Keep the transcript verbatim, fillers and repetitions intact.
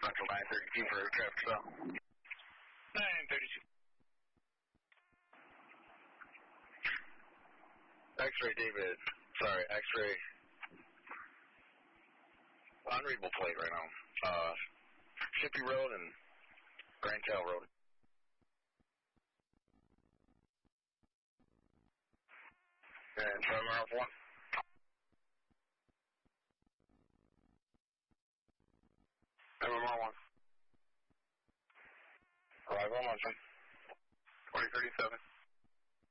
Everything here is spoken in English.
Central nine thirty-two for traffic stop. nine thirty-two. X-ray David, sorry, X-ray, unreadable plate right now. Uh, Shippey Road and Grand Tail Road. And seven miles one. seven mile one. Arrival on twenty thirty-seven.